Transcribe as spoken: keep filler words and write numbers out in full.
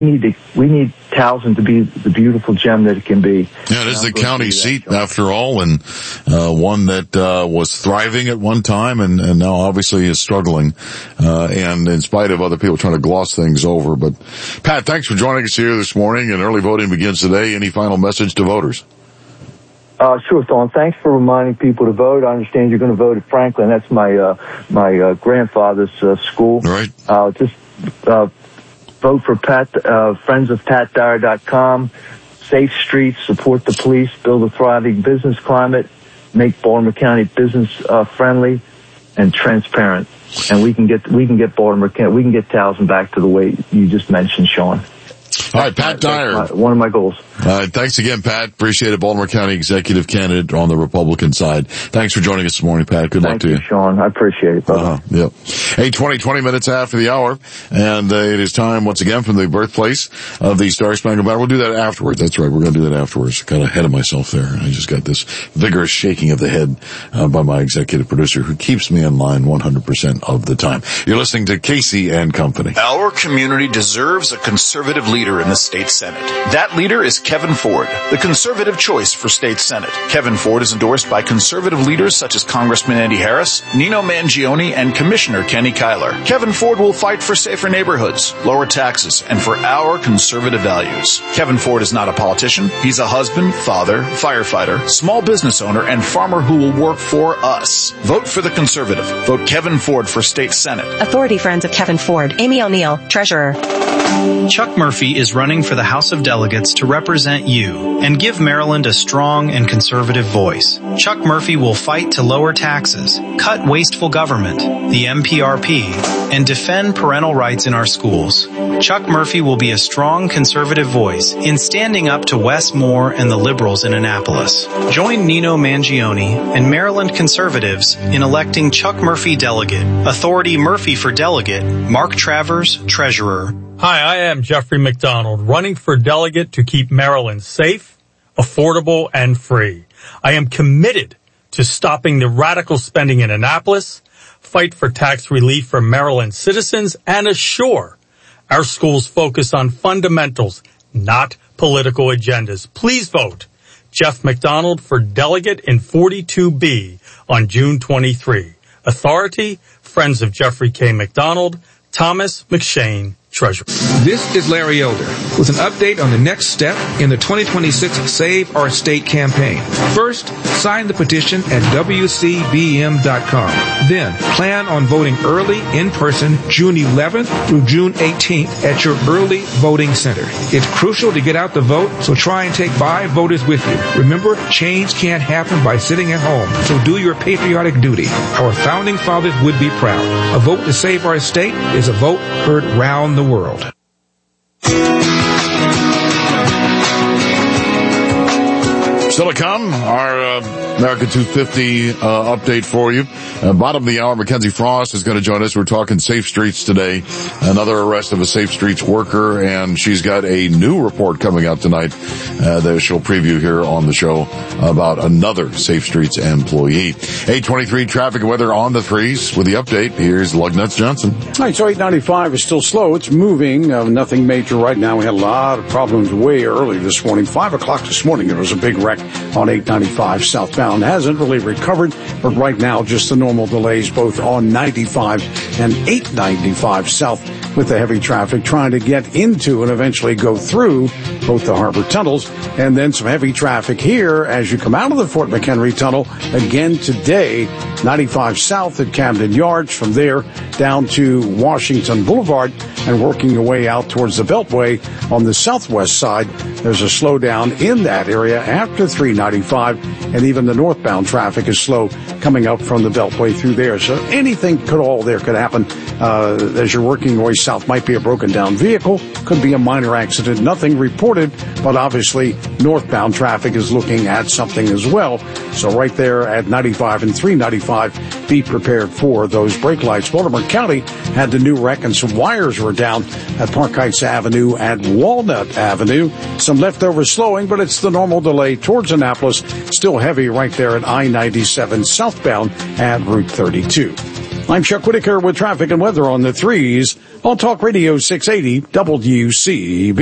need to, we need Towson to be the beautiful gem that it can be. Yeah, it is the county seat after all, and uh, one that uh, was thriving at one time and, and now obviously is struggling, uh, and in spite of other people trying to gloss things over. But Pat, thanks for joining us here this morning, and early voting begins today. Any final message to voters? Uh, sure, Thorne. Thanks for reminding people to vote. I understand you're going to vote at Franklin. That's my, uh, my, uh, grandfather's, uh, school. Right. Uh, just, uh, vote for Pat, uh, friends of pat dyer dot com. Safe streets, support the police, build a thriving business climate, make Baltimore County business, uh, friendly and transparent. And we can get, we can get Baltimore County, we can get Towson back to the way you just mentioned, Sean. All right, Pat Dyer. My, one of my goals. All right, thanks again, Pat. Appreciate it. Baltimore County Executive Candidate on the Republican side. Thanks for joining us this morning, Pat. Good Thank luck to you. you, Sean. I appreciate it, brother. Uh-huh, yep. eight twenty, twenty minutes after the hour, and uh, it is time once again from the birthplace of the Star Spangled Banner. We'll do that afterwards. That's right. We're going to do that afterwards. Got ahead of myself there. I just got this vigorous shaking of the head uh, by my executive producer, who keeps me in line one hundred percent of the time. You're listening to Casey and Company. Our community deserves a conservative leader in the state Senate. That leader is Kevin Ford, the conservative choice for state Senate. Kevin Ford is endorsed by conservative leaders such as Congressman Andy Harris, Nino Mangione, and Commissioner Kenny Kyler. Kevin Ford will fight for safer neighborhoods, lower taxes, and for our conservative values. Kevin Ford is not a politician. He's a husband, father, firefighter, small business owner, and farmer who will work for us. Vote for the conservative. Vote Kevin Ford for state Senate. Authority Friends of Kevin Ford. Amy O'Neill, Treasurer. Chuck Murphy is running for the House of Delegates to represent you and give Maryland a strong and conservative voice. Chuck Murphy will fight to lower taxes, cut wasteful government, the M P R P, and defend parental rights in our schools. Chuck Murphy will be a strong conservative voice in standing up to Wes Moore and the liberals in Annapolis. Join Nino Mangione and Maryland conservatives in electing Chuck Murphy delegate, Authority Murphy for delegate, Mark Travers, treasurer. Hi, I am Jeffrey McDonald, running for delegate to keep Maryland safe, affordable, and free. I am committed to stopping the radical spending in Annapolis, fight for tax relief for Maryland citizens, and assure our schools focus on fundamentals, not political agendas. Please vote Jeff McDonald for delegate in forty-two B on June twenty-third. Authority, Friends of Jeffrey K. McDonald, Thomas McShane, Treasurer. This is Larry Elder with an update on the next step in the twenty twenty-six Save Our State campaign. First, sign the petition at W C B M dot com. Then, plan on voting early in person June eleventh through June eighteenth at your early voting center. It's crucial to get out the vote, so try and take five voters with you. Remember, change can't happen by sitting at home, so do your patriotic duty. Our founding fathers would be proud. A vote to save our state is a vote heard round the world. Still to come, our uh, America two fifty uh, update for you. Uh, bottom of the hour, Mackenzie Frost is going to join us. We're talking Safe Streets today. Another arrest of a Safe Streets worker, and she's got a new report coming out tonight uh, that she'll preview here on the show about another Safe Streets employee. eight twenty-three traffic and weather on the threes with the update. Here's Lugnuts Johnson. All right, so eight ninety-five is still slow. It's moving. Uh, nothing major right now. We had a lot of problems way early this morning. Five o'clock this morning, there was a big wreck on eight ninety-five southbound. Hasn't really recovered, but right now just the normal delays both on ninety-five and eight ninety-five south with the heavy traffic trying to get into and eventually go through both the harbor tunnels, and then some heavy traffic here as you come out of the Fort McHenry tunnel again today. ninety-five south at Camden Yards, from there down to Washington Boulevard and working your way out towards the Beltway on the southwest side. There's a slowdown in that area after three ninety-five, and even the northbound traffic is slow coming up from the Beltway through there. So anything could all there could happen uh, as you're working your way south. Might be a broken down vehicle, could be a minor accident, nothing reported, but obviously northbound traffic is looking at something as well. So right there at ninety-five and three ninety-five, be prepared for those brake lights. Baltimore County had the new wreck and some wires were down at Park Heights Avenue and Walnut Avenue. Some leftover slowing, but it's the normal delay towards Annapolis. Still heavy right there at I ninety-seven southbound at Route thirty-two. I'm Chuck Whitaker with traffic and weather on the threes on Talk Radio six eighty W C B.